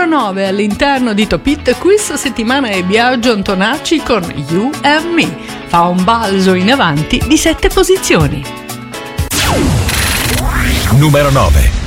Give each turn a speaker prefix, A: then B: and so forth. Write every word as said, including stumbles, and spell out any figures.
A: numero nove all'interno di Top Hit questa settimana è Biagio Antonacci con You and Me. Fa un balzo in avanti di sette posizioni.
B: Numero nove.